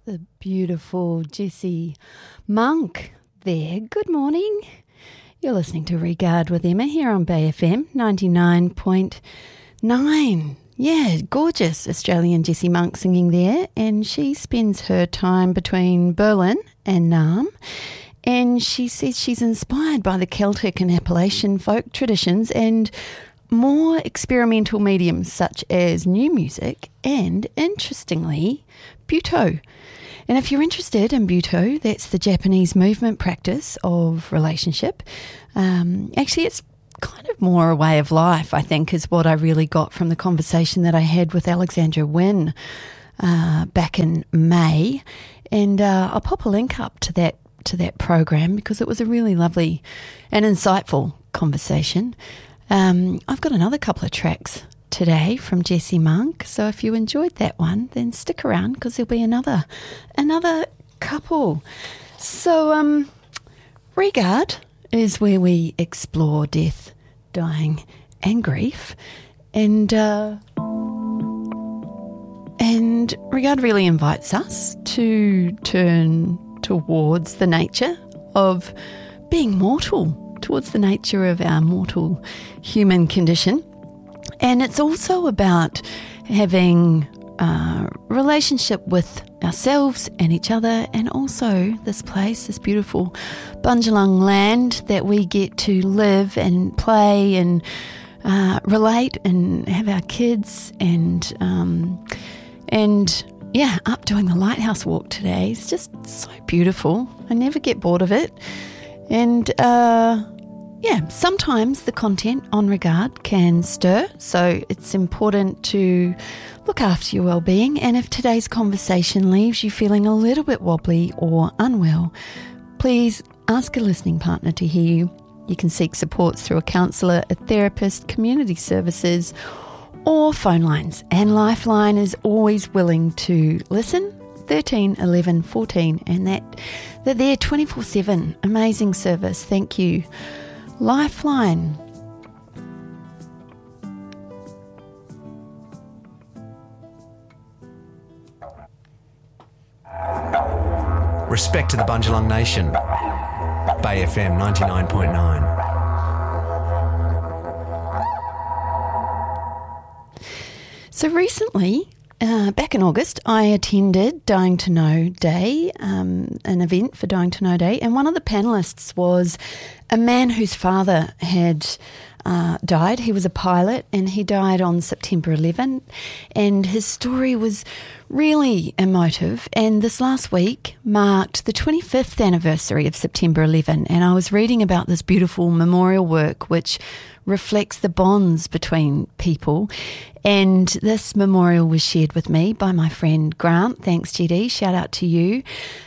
The beautiful Jessie Monk there. Good morning. You're listening to Regard with Emma here on Bay FM 99.9. Yeah, gorgeous Australian Jessie Monk singing there, and she spends her time between Berlin and Naarm, and she says she's inspired by the Celtic and Appalachian folk traditions and more experimental mediums such as new music and, interestingly, Butoh. And if you're interested in Butoh, that's the Japanese movement practice of relationship. Actually, it's kind of more a way of life, I think, is what I really got from the conversation that I had with Alexandra Wynne back in May. And I'll pop a link up to that program because it was a really lovely and insightful conversation. I've got another couple of tracks today from Jessie Monk, so if you enjoyed that one, then stick around because there'll be another couple. So Regard is where we explore death, dying and grief, and Regard really invites us to turn towards the nature of being mortal, towards the nature of our mortal human condition. And it's also about having a relationship with ourselves and each other, and also this place, this beautiful Bundjalung land that we get to live and play and relate and have our kids and up doing the lighthouse walk today. It's just so beautiful. I never get bored of it. And sometimes the content on Regard can stir, so it's important to look after your well-being. And if today's conversation leaves you feeling a little bit wobbly or unwell, please ask a listening partner to hear you. You can seek support through a counsellor, a therapist, community services, or phone lines. And Lifeline is always willing to listen. 13 11 14, and they're there 24/7. Amazing service. Thank you, Lifeline. Respect to the Bundjalung Nation. Bay FM 99.9. So recently, back in August, I attended Dying to Know Day, an event for Dying to Know Day, and one of the panellists was a man whose father had died. He was a pilot, and he died on September 11, and his story was really emotive. And this last week marked the 25th anniversary of September 11, and I was reading about this beautiful memorial work which reflects the bonds between people. And this memorial was shared with me by my friend Grant. Thanks, GD. Shout out to you.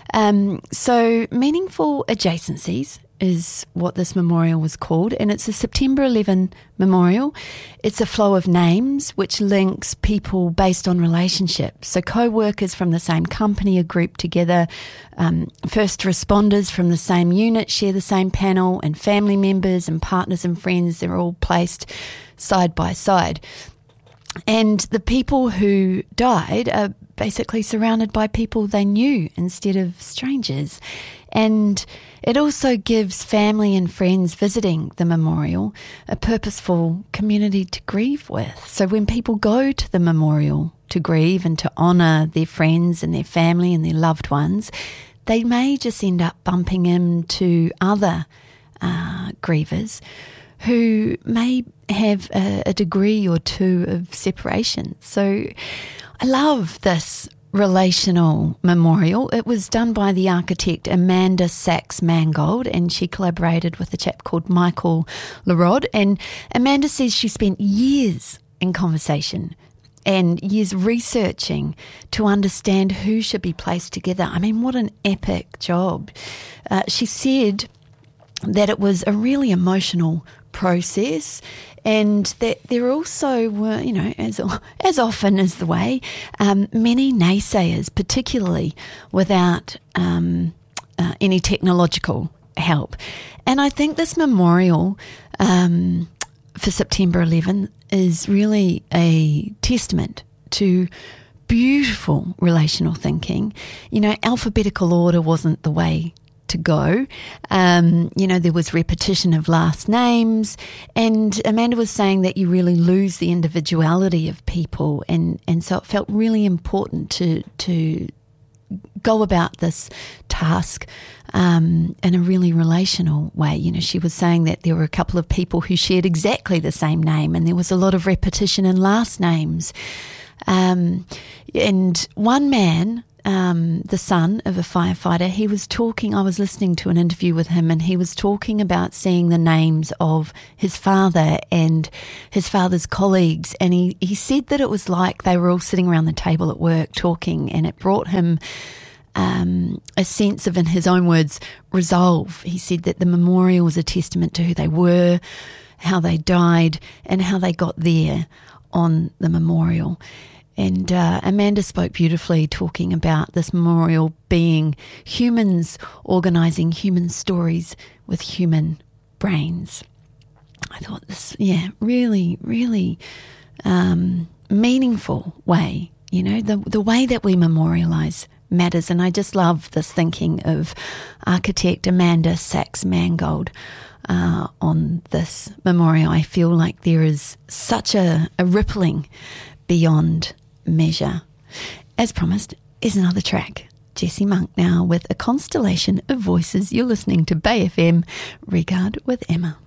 So Meaningful Adjacencies is what this memorial was called, and it's a September 11 memorial. It's a flow of names which links people based on relationships. So co-workers from the same company are grouped together, first responders from the same unit share the same panel, and family members and partners and friends, they're all placed side by side. And the people who died are basically surrounded by people they knew instead of strangers. And it also gives family and friends visiting the memorial a purposeful community to grieve with. So when people go to the memorial to grieve and to honour their friends and their family and their loved ones, they may just end up bumping into other grievers who may have a degree or two of separation. So I love this relational memorial. It was done by the architect Amanda Sachs Mangold, and she collaborated with a chap called Michael Lerod. And Amanda says she spent years in conversation and years researching to understand who should be placed together. I mean, what an epic job. She said that it was a really emotional process, and that there also were, as often is the way, many naysayers, particularly without any technological help. And I think this memorial for September 11 is really a testament to beautiful relational thinking. Alphabetical order wasn't the way to go. There was repetition of last names, and Amanda was saying that you really lose the individuality of people, and so it felt really important to go about this task in a really relational way. She was saying that there were a couple of people who shared exactly the same name, and there was a lot of repetition in last names. And one man, the son of a firefighter, he was talking, I was listening to an interview with him, and he was talking about seeing the names of his father and his father's colleagues, and he said that it was like they were all sitting around the table at work talking, and it brought him a sense of, in his own words, resolve. He said that the memorial was a testament to who they were, how they died, and how they got there on the memorial. And Amanda spoke beautifully, talking about this memorial being humans organising human stories with human brains. I thought this, really, really meaningful way. The way that we memorialise matters. And I just love this thinking of architect Amanda Sachs-Mangold on this memorial. I feel like there is such a rippling beyond measure. As promised, is another track. Jessie Monk now with a constellation of voices. You're listening to Bay FM, Regard with Emma.